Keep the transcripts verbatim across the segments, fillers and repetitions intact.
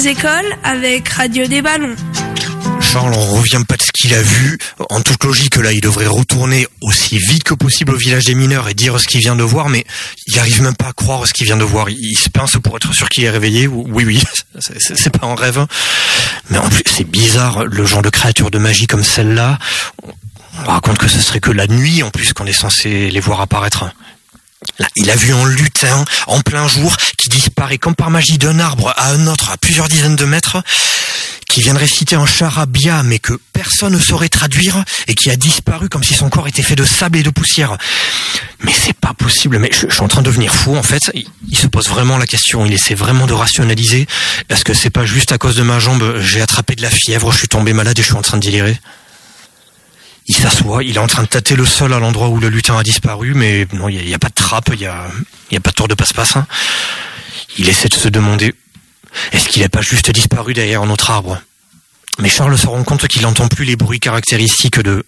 écoles avec Radio des Ballons. Charles, on revient pas de ce qu'il a vu. En toute logique, là, il devrait retourner aussi vite que possible au village des mineurs et dire ce qu'il vient de voir, mais il arrive même pas à croire ce qu'il vient de voir. Il se pince pour être sûr qu'il est réveillé. Oui, oui, c'est, c'est, c'est pas un rêve. Mais en plus, c'est bizarre, le genre de créature de magie comme celle-là. On raconte que ce serait que la nuit, en plus, qu'on est censé les voir apparaître. Là, il a vu un lutin en plein jour qui disparaît comme par magie d'un arbre à un autre à plusieurs dizaines de mètres, qui vient de réciter un charabia mais que personne ne saurait traduire et qui a disparu comme si son corps était fait de sable et de poussière. Mais c'est pas possible, mais je, je suis en train de devenir fou en fait. Il, il se pose vraiment la question, il essaie vraiment de rationaliser. Est-ce que c'est pas juste à cause de ma jambe, j'ai attrapé de la fièvre, je suis tombé malade et je suis en train de délirer? Il s'assoit, il est en train de tâter le sol à l'endroit où le lutin a disparu, mais non, il n'y a, a pas de trappe, il n'y a, y a pas de tour de passe-passe. Hein. Il essaie de se demander, est-ce qu'il n'a pas juste disparu derrière un autre arbre? Mais Charles se rend compte qu'il n'entend plus les bruits caractéristiques de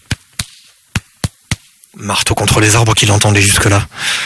marteau contre les arbres qu'il entendait jusque-là.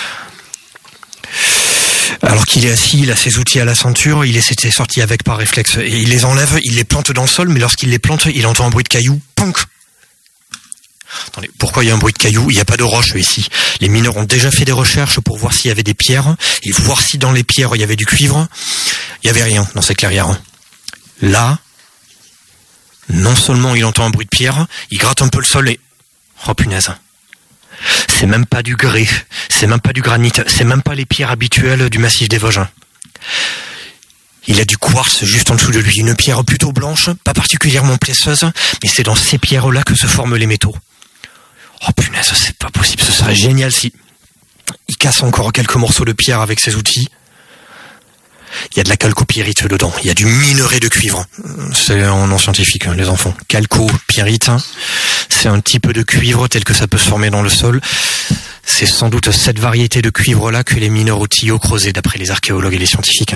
Alors qu'il est assis, il a ses outils à la ceinture, il essaie de sortir avec par réflexe, et il les enlève, il les plante dans le sol, mais lorsqu'il les plante, il entend un bruit de cailloux, ponk. Attendez, pourquoi il y a un bruit de cailloux? Il n'y a pas de roche ici. Les mineurs ont déjà fait des recherches pour voir s'il y avait des pierres et voir si dans les pierres il y avait du cuivre. Il n'y avait rien dans ces clairières. Là, non seulement il entend un bruit de pierre, il gratte un peu le sol et... Oh punaise. C'est même pas du grès, c'est même pas du granit, c'est même pas les pierres habituelles du massif des Vosges. Il a du quartz juste en dessous de lui, une pierre plutôt blanche, pas particulièrement plesseuse, mais c'est dans ces pierres-là que se forment les métaux. Oh punaise, c'est pas possible, ce serait génial si... Il casse encore quelques morceaux de pierre avec ses outils. Il y a de la calcopyrite dedans, il y a du minerai de cuivre. C'est un nom scientifique, les enfants. Calcopyrite, c'est un type de cuivre tel que ça peut se former dans le sol. C'est sans doute cette variété de cuivre-là que les mineurs au tuyau creusaient d'après les archéologues et les scientifiques.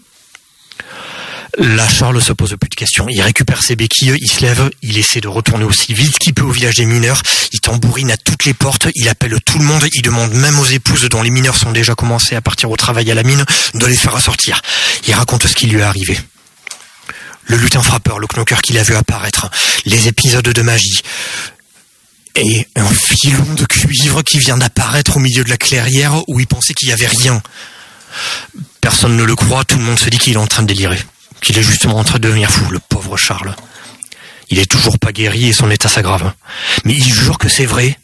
Là, Charles se pose plus de questions. Il récupère ses béquilles, il se lève, il essaie de retourner aussi vite qu'il peut au village des mineurs. Il tambourine à toutes les portes, il appelle tout le monde, il demande même aux épouses dont les mineurs sont déjà commencés à partir au travail à la mine de les faire sortir. Il raconte ce qui lui est arrivé. Le lutin frappeur, le knocker qu'il a vu apparaître, les épisodes de magie, et un filon de cuivre qui vient d'apparaître au milieu de la clairière où il pensait qu'il n'y avait rien. Personne ne le croit, tout le monde se dit qu'il est en train de délirer. Qu'il est justement en train de devenir fou, le pauvre Charles. Il est toujours pas guéri et son état s'aggrave. Mais il jure que c'est vrai.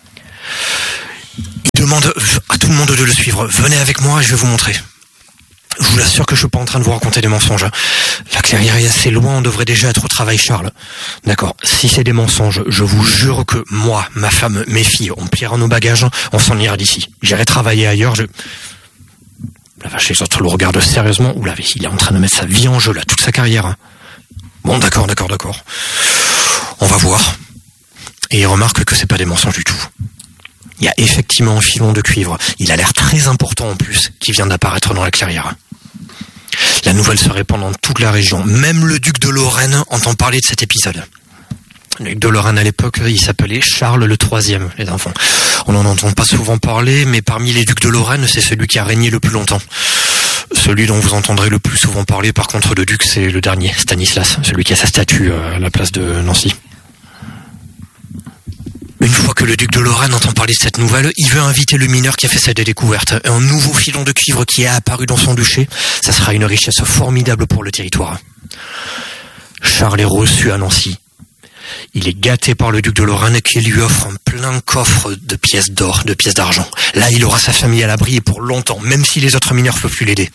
Il demande à tout le monde de le suivre. Venez avec moi et je vais vous montrer. Je vous assure que je suis pas en train de vous raconter des mensonges. La clairière est assez loin, on devrait déjà être au travail, Charles. D'accord, si c'est des mensonges, je vous jure que moi, ma femme, mes filles, on pliera nos bagages, on s'en ira d'ici. J'irai travailler ailleurs, je... La vache, les autres le regardent sérieusement. Oula, il est en train de mettre sa vie en jeu, là, toute sa carrière. Bon, d'accord, d'accord, d'accord. On va voir. Et il remarque que c'est pas des mensonges du tout. Il y a effectivement un filon de cuivre. Il a l'air très important en plus, qui vient d'apparaître dans la clairière. La nouvelle se répand dans toute la région. Même le duc de Lorraine entend parler de cet épisode. Le duc de Lorraine à l'époque, il s'appelait Charles le Troisième, les enfants. On n'en entend pas souvent parler, mais parmi les ducs de Lorraine, c'est celui qui a régné le plus longtemps. Celui dont vous entendrez le plus souvent parler, par contre, de duc, c'est le dernier, Stanislas, celui qui a sa statue à la place de Nancy. Une fois que le duc de Lorraine entend parler de cette nouvelle, il veut inviter le mineur qui a fait cette découverte. Un nouveau filon de cuivre qui est apparu dans son duché, ça sera une richesse formidable pour le territoire. Charles est reçu à Nancy. Il est gâté par le duc de Lorraine qui lui offre un plein coffre de pièces d'or, de pièces d'argent. Là, il aura sa famille à l'abri et pour longtemps, même si les autres mineurs ne peuvent plus l'aider.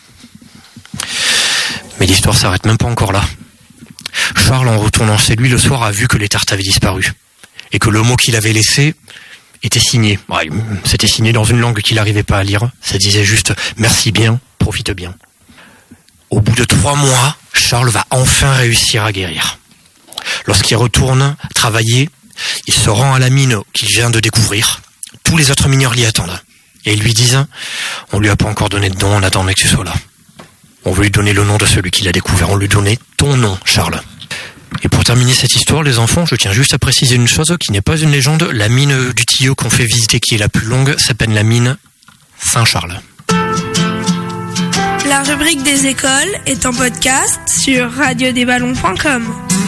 Mais l'histoire s'arrête même pas encore là. Charles, en retournant chez lui le soir, a vu que les tartes avaient disparu. Et que le mot qu'il avait laissé était signé. Ouais, c'était signé dans une langue qu'il n'arrivait pas à lire. Ça disait juste « Merci bien, profite bien ». Au bout de trois mois, Charles va enfin réussir à guérir. Lorsqu'il retourne travailler, il se rend à la mine qu'il vient de découvrir. Tous les autres mineurs l'y attendent. Et ils lui disent « On lui a pas encore donné de nom, on attendait que tu sois là. On veut lui donner le nom de celui qui l'a découvert. On lui donnait ton nom, Charles. » Et pour terminer cette histoire, les enfants, je tiens juste à préciser une chose qui n'est pas une légende. La mine du Tillot qu'on fait visiter, qui est la plus longue, s'appelle la mine Saint-Charles. La rubrique des écoles est en podcast sur radio des ballons point com.